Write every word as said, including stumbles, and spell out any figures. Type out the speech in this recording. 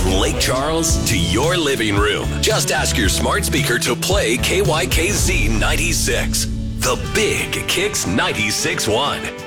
From Lake Charles to your living room. Just ask your smart speaker to play K Y K Z ninety-six. The Big Kicks ninety-six point one.